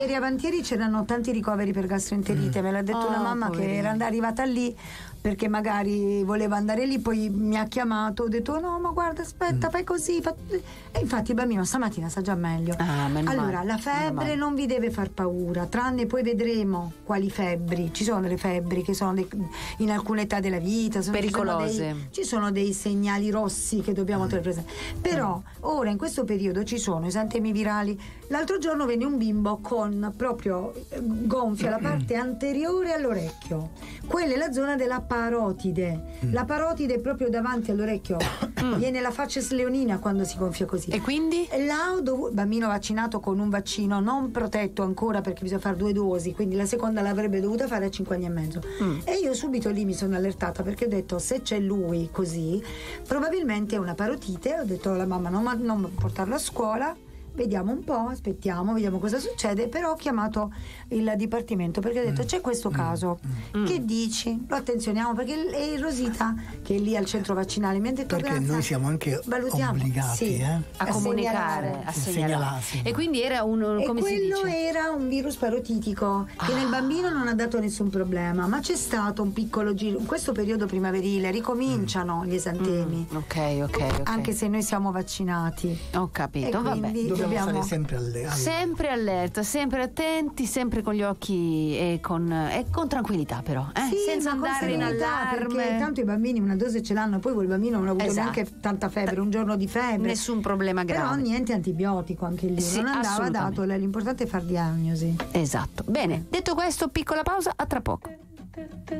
Ieri avantieri c'erano tanti ricoveri per gastroenterite, me l'ha detto una mamma che era arrivata lì perché magari voleva andare lì, poi mi ha chiamato, ho detto no ma guarda aspetta fai così, e infatti il bambino stamattina sta già meglio. Allora la febbre non vi deve far paura, tranne poi vedremo quali febbri, ci sono delle febbri che sono in alcune età della vita, pericolose, ci sono dei segnali rossi che dobbiamo tenere presenti, però ora in questo periodo ci sono esantemi virali. L'altro giorno venne un bimbo con proprio gonfia la parte anteriore all'orecchio, quella è la zona della parotide. La parotide è proprio davanti all'orecchio, viene la facies leonina quando si gonfia così. E quindi? Bambino vaccinato con un vaccino non protetto ancora perché bisogna fare 2 dosi, quindi la seconda l'avrebbe dovuta fare a 5 anni e mezzo. E io subito lì mi sono allertata perché ho detto se c'è lui così probabilmente è una parotite. Ho detto alla mamma non portarlo a scuola, vediamo un po', aspettiamo, vediamo cosa succede. Però ho chiamato il dipartimento perché ho detto c'è questo caso, che dici? Lo attenzioniamo perché è Rosita che è lì al centro vaccinale, mi ha detto perché noi siamo anche obbligati a comunicare, a segnalare. E quindi era era un virus parotitico che nel bambino non ha dato nessun problema, ma c'è stato un piccolo giro in questo periodo primaverile, ricominciano gli esantemi. Ok. Anche se noi siamo vaccinati. Ho capito, e quindi dobbiamo stare sempre allerta, sempre attenti, sempre con gli occhi e con tranquillità però, senza andare in allarme, perché tanto i bambini una dose ce l'hanno, poi quel bambino non ha avuto neanche tanta febbre, un giorno di febbre, nessun problema grave, però niente antibiotico anche lì, non andava dato, l'importante è far diagnosi. Esatto. Bene, detto questo, piccola pausa, a tra poco.